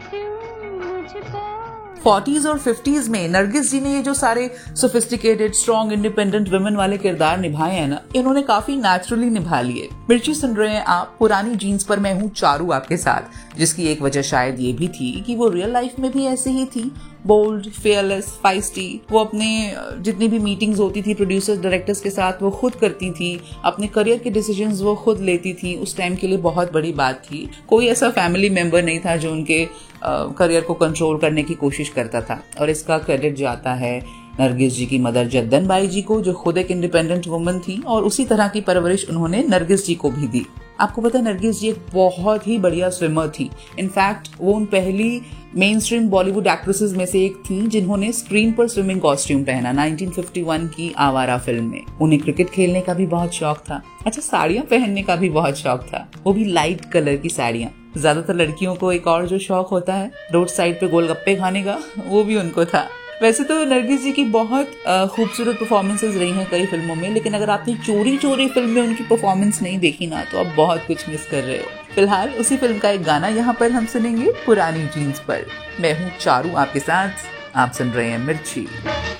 40s और 50s में नरगिस जी ने ये जो सारे सोफिस्टिकेटेड स्ट्रॉन्ग इंडिपेंडेंट वुमेन वाले किरदार निभाए हैं ना, इन्होंने काफी नेचुरली निभा लिए। मिर्ची सुन रहे हैं आप पुरानी जीन्स पर, मैं हूँ चारू आपके साथ, जिसकी एक वजह शायद ये भी थी कि वो रियल लाइफ में भी ऐसे ही थी, बोल्ड, फेयरलेस, फाइस्टी। वो अपने जितनी भी मीटिंग्स होती थी प्रोड्यूसर्स डायरेक्टर्स के साथ वो खुद करती थी, अपने करियर के डिसीजंस वो खुद लेती थी। उस टाइम के लिए बहुत बड़ी बात थी। कोई ऐसा फैमिली मेंबर नहीं था जो उनके करियर को कंट्रोल करने की कोशिश करता था। और इसका क्रेडिट जाता है नरगिस जी की मदर जद्दन बाई जी को, जो खुद एक इंडिपेंडेंट वुमन थी, और उसी तरह की परवरिश उन्होंने नरगिस जी को भी दी। आपको पता है नरगिस जी एक बहुत ही बढ़िया स्विमर थी। इनफैक्ट वो उन पहली मेन स्ट्रीम बॉलीवुड एक्ट्रेसेस में से एक थी जिन्होंने स्क्रीन पर स्विमिंग कॉस्ट्यूम पहना 1951 की आवारा फिल्म में। उन्हें क्रिकेट खेलने का भी बहुत शौक था। अच्छा, साड़ियां पहनने का भी बहुत शौक था, वो भी लाइट कलर की साड़ियां। ज्यादातर लड़कियों को एक और जो शौक होता है रोड साइड पे गोलगप्पे खाने का, वो भी उनको था। वैसे तो नरगिस जी की बहुत खूबसूरत परफॉर्मेंसेस रही हैं कई फिल्मों में, लेकिन अगर आपने चोरी चोरी फिल्म में उनकी परफॉर्मेंस नहीं देखी ना, तो आप बहुत कुछ मिस कर रहे हो। फिलहाल उसी फिल्म का एक गाना यहाँ पर हम सुनेंगे, पुरानी जीन्स पर। मैं हूँ चारू आपके साथ, आप सुन रहे हैं मिर्ची।